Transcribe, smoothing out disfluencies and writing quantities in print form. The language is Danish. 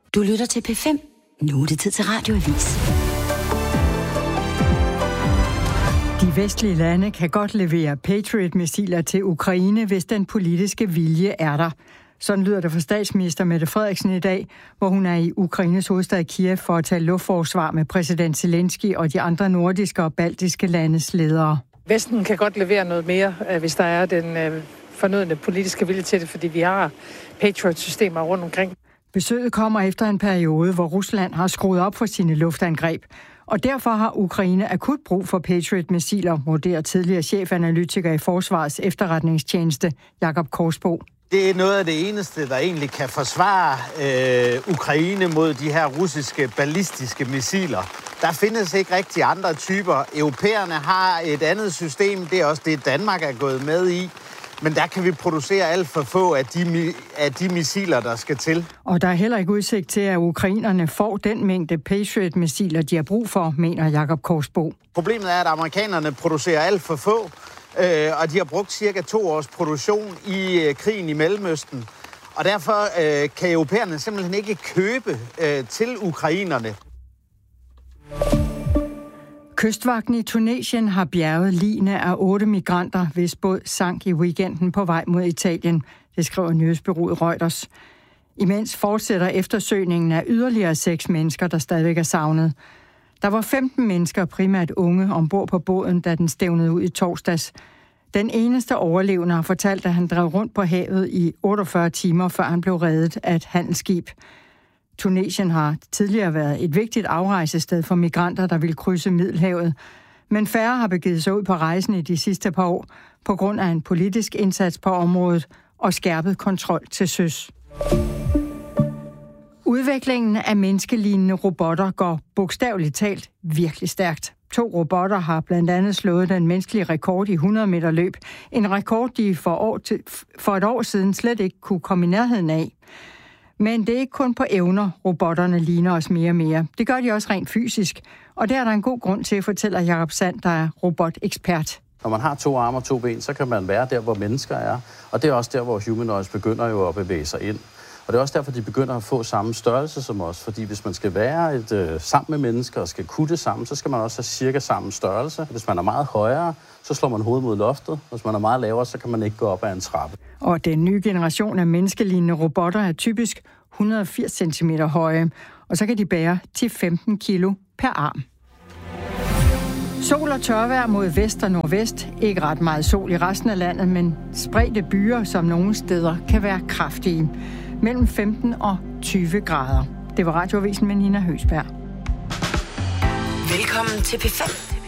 Du lytter til P5. Nu er det tid til Radioavis. De vestlige lande kan godt levere Patriot-missiler til Ukraine, hvis den politiske vilje er der. Sådan lyder det fra statsminister Mette Frederiksen i dag, hvor hun er i Ukraines hovedstad Kiev for at tage luftforsvar med præsident Zelensky og de andre nordiske og baltiske landes ledere. Vesten kan godt levere noget mere, hvis der er den fornødne politiske vilje til det, fordi vi har Patriot-systemer rundt omkring. Besøget kommer efter en periode, hvor Rusland har skruet op for sine luftangreb. Og derfor har Ukraine akut brug for Patriot-missiler, vurderer tidligere chefanalytiker i Forsvarets efterretningstjeneste, Jakob Korsbo. Det er noget af det eneste, der egentlig kan forsvare Ukraine mod de her russiske ballistiske missiler. Der findes ikke rigtig andre typer. Europæerne har et andet system, det er også det, Danmark er gået med i. Men der kan vi producere alt for få af de missiler, der skal til. Og der er heller ikke udsigt til, at ukrainerne får den mængde Patriot-missiler, de har brug for, mener Jakob Korsbo. Problemet er, at amerikanerne producerer alt for få, og de har brugt cirka 2 års produktion i krigen i Mellemøsten. Og derfor kan europæerne simpelthen ikke købe til ukrainerne. Kystvagten i Tunesien har bjerget ligene af 8 migranter, hvis båd sank i weekenden på vej mod Italien. Det skriver nyhedsbureauet Reuters. Imens fortsætter eftersøgningen af yderligere 6 mennesker, der stadigvæk er savnet. Der var 15 mennesker, primært unge, ombord på båden, da den stævnede ud i torsdags. Den eneste overlevende har fortalt, at han drev rundt på havet i 48 timer, før han blev reddet af et handelsskib. Tunesien har tidligere været et vigtigt afrejsested for migranter, der vil krydse Middelhavet. Men færre har begivet sig ud på rejsen i de sidste par år, på grund af en politisk indsats på området og skærpet kontrol til søs. Udviklingen af menneskelignende robotter går bogstaveligt talt virkelig stærkt. 2 robotter har blandt andet slået den menneskelige rekord i 100 meter løb. En rekord, de for et år siden slet ikke kunne komme i nærheden af. Men det er ikke kun på evner, robotterne ligner os mere og mere. Det gør de også rent fysisk. Og der er der en god grund til, fortæller Jakob Sand, der er robotekspert. Når man har 2 arme og 2 ben, så kan man være der, hvor mennesker er. Og det er også der, hvor humanoids begynder jo at bevæge sig ind. Og det er også derfor, de begynder at få samme størrelse som os. Fordi hvis man skal være sammen med mennesker og skal kunne det sammen, så skal man også have cirka samme størrelse. Hvis man er meget højere, så slår man hovedet mod loftet. Hvis man er meget lavere, så kan man ikke gå op ad en trappe. Og den nye generation af menneskelignende robotter er typisk 180 cm høje. Og så kan de bære til 15 kilo per arm. Sol og tørvejr mod vest og nordvest. Ikke ret meget sol i resten af landet, men spredte byer, som nogle steder kan være kraftige. Mellem 15 og 20 grader. Det var Radioavisen med Nina Høsberg. Velkommen til P5.